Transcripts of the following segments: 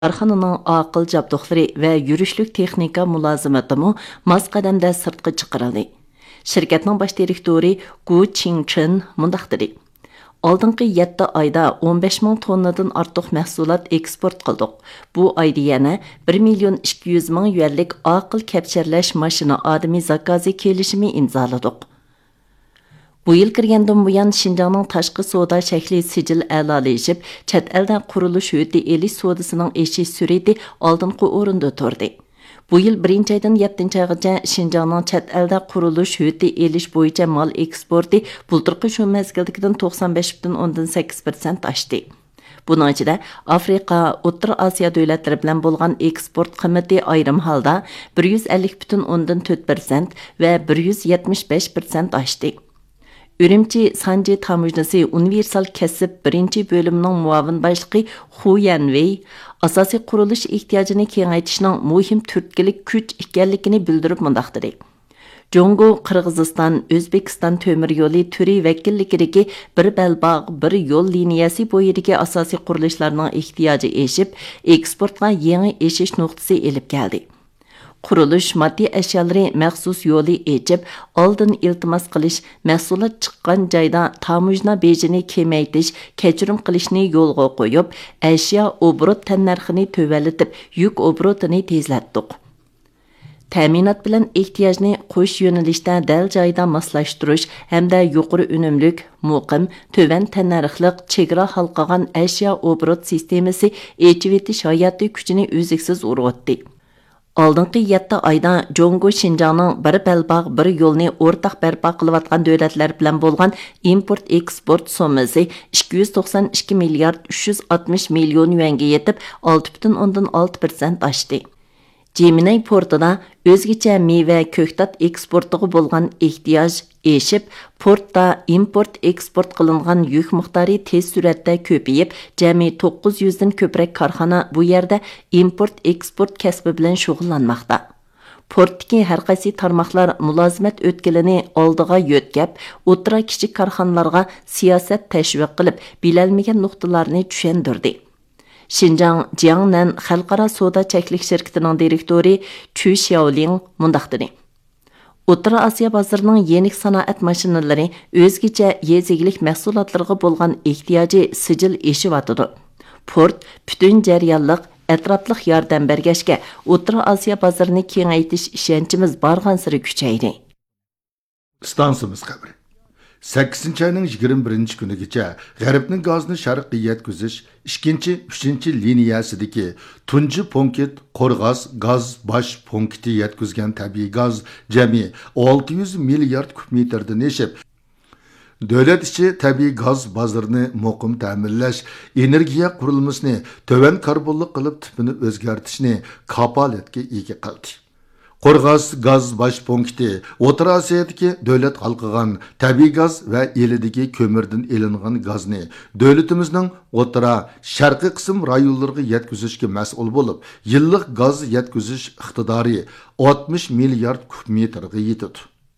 Karxananing aqıl jabduqlari va yurishlik texnika mulozimatimu mos qadamda sirtqa chiqarildi. Shirkatning bosh direktori Gu Qingchen mundaq dedi. Oldingi 7 oyda 15 ming tonnadan ortiq mahsulot eksport qildik. Bu oyda yana 1 million 200 ming yuanlik aqıl kapchirlash mashina odamiy zakozi kelishimi imzoladik. Bu yıl kirgandan buyan Şinjanның tashqi savdo shakli sijil a'lolashib, chet elda qurilish hududi elish savdosining eshish sur'ati oldingi o'rinda turdi. Bu yil 1-oydan 7-oygacha Şinjanның chet elda qurilish hududi elish bo'yicha mal eksporti bultirqi shu mezgildagidan 95,8% oshdi. Bunun ichida Afrika, O'rta Osiyo davlatlari bilan bo'lgan eksport qiymati ayrim holda 150,4% va 175% oshdi. Ürümçi Sanji Tamujnasi Universal Kasib 1-bölümünün muavin başlığı Hu Yanwei, asosiy qurilish ehtiyojini kengaytirishning muhim turtkilik kuch ekanligini bildirib mundaq dedi. Jongo, Qirg'iziston, O'zbekiston temir yo'li turi vakilligidagi bir belbog', bir yo'l liniyasi bo'yidagi asosiy qurilishlarning ehtiyoji eshib, eksportga yangi eshish nuqtasi elib keldi. Qurilish moddiy ashyoları maxsus yo'li echib, oldin iltimos qilish, mahsulot chiqqan joyda tamujna bejini kemaytish, kechirim qilishni yo'lga qo'yib, ashyo obrot tannarxini to'valatib, yuk obrotini tezlatdik. Ta'minot bilan ehtiyojni qo'sh yo'nalishda dal joyda moslashtirish hamda yuqori unumlik, muqim, to'van tannarxliq chegara halqagan ashyo obrot sistemasi echib etish hayotiy kuchini o'ziksiz urg'otdi. Oldingi 7 oyda Jongo Şinjanның bir belbog' bir yo'lni o'rtaq barpo qilayotgan davlatlar bilan bo'lgan import-eksport summasi 292 milliard 360 million yuanga yetib 6,6% oshdi. Jeminay portida o'zgacha meva ko'ktat eksportiga bo'lgan ehtiyoj eshib, portda import-eksport qilingan yuk miqdori tez suratda ko'payib, jami 900 dan ko'proq korxona bu yerda import-eksport kasbi bilan shug'ullanmoqda. Portdagi har qaysi tarmoqlar mulozimat o'tkilini oldiga yo'tkab, o'tira kichik korxonalarga siyosat tashviq qilib, bilolmagan nuqtalarni tushundirdi. Şinjan Jiangnan Xalqaro savdo cheklik shirkatining direktori Chu Xiaoling mundaq dedi. O'rta Osiyo bozorining yenik sanoat mashinalari o'zgacha yezigilik mahsulotlarga bo'lgan ehtiyoji sijil eshiyotidir. Port butun jarayonliq atrofliq yordam bergachga O'rta Osiyo bozorini kengaytirish ishonchimiz borgan-sari kuchaydi. Stansimiz xabari. 8 ayning 21 kunigacha G'arbning gazni sharqqa yetkazish 2-3 liniyasidagi tunji punkt Qo'rg'os gaz bosh punkti yetkazgan tabiiy gaz jami 600 milliard kub metrdan eshib, davlat ichi tabiiy gaz bozorini muqim ta'minlash, energiya qurilmasini to'van karbonli qilib tipini o'zgartirishni kapolatga ega qildi. Qo'rg'os gaz bosh punkti O'rta Osiyodagi davlat halqagan tabiiy gaz va elidagi ko'mirdan elingan gazni davlatimizning o'rta sharqiy qism rayonlariga yetkazishga mas'ul bo'lib, yillik gaz yetkazish iqtidori 60 milliard kub metrga yetadi.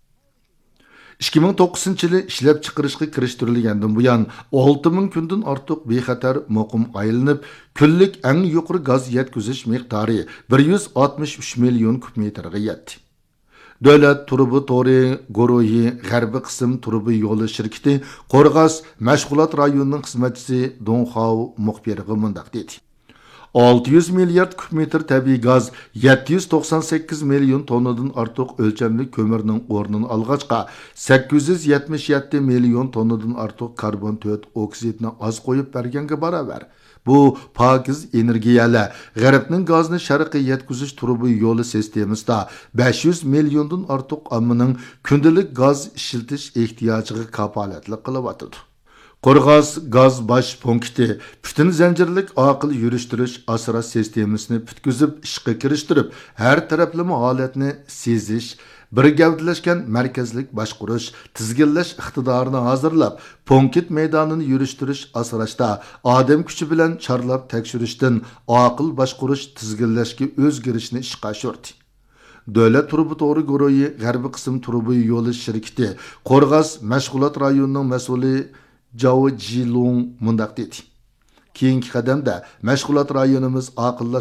2009-yili ishlab chiqarishga kirishtirilgandan buyon 6000 kundan ortiq bexatar muqim aylanib, kunlik eng yuqori gaz yetkazish miqdori 163 million kub metrga yetdi. Davlat turbi tori guruhi g'arbiy qism turbi yo'li shirkati Qo'rg'os mashg'ulot rayonining xizmatchisi Donghao muxbiriga mundaq dedi. 600 milliard kub metr tabiiy gaz 798 million tonnadan ortiq o'lchamli ko'mirning o'rnini olg'achqa 877 million tonnadan ortiq karbon oksidni oz qo'yib berganga barobar. Bu pokiz energiyalar G'arbning gazni sharqqa yetkazish turbi yo'li sistemasida 500 milliondan ortiq ommaning kundalik gaz ishiltish ehtiyojiga kapolatlik qilyotdi. Qo'rg'os gaz bosh punkti butun zanjirlik aql yurishtirish asrash sistemasini butkuzib ishga kirishtirib, har taraflama holatni sezish, bir gavdalashgan markazlik boshqarish, tizginlash iqtidorini hozirlab, punkt maydonini yurishtirish asrashda odam kuchi bilan chorlab tekshirishdan aql boshqarish, tizginlashga o'zgarishni ishga oshirdi. Davlat turbi to'g'ri guruhi g'arbiy qism turbi yo'li shirkati Qo'rg'os mashg'ulot rayonining mas'uli Zhao Jilong mundaq dedi. Keyingi qadamda mashg'ulot rayonimiz